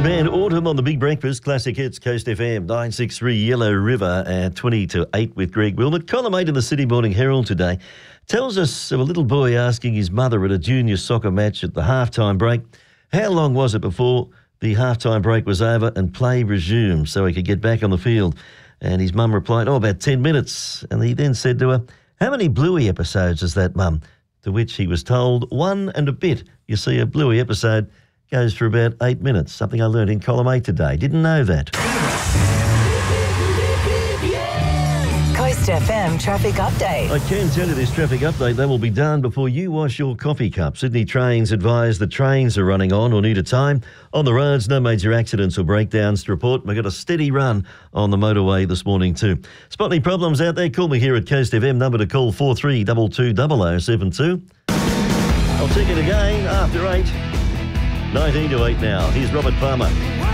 Australian band Autumn on the Big Breakfast, Classic Hits, Coast FM, 963 Yellow River at 20 to 8 with Greg Wilmot. Column 8 in the Sydney Morning Herald today tells us of a little boy asking his mother at a junior soccer match at the halftime break, how long was it before the halftime break was over and play resumed so he could get back on the field? And his mum replied, about 10 minutes. And he then said to her, how many Bluey episodes is that, Mum? To which he was told, 1 and a bit. You see, a Bluey episode goes for about 8 minutes, something I learned in column 8 today. Didn't know that. Coast FM traffic update. I can tell you this traffic update, that will be done before you wash your coffee cup. Sydney Trains advise the trains are running on or need a time. On the roads, no major accidents or breakdowns to report. We've got a steady run on the motorway this morning too. Spot any problems out there? Call me here at Coast FM. Number to call 43220072. I'll check it again after 8. 19 to 8 now. Here's Robert Palmer.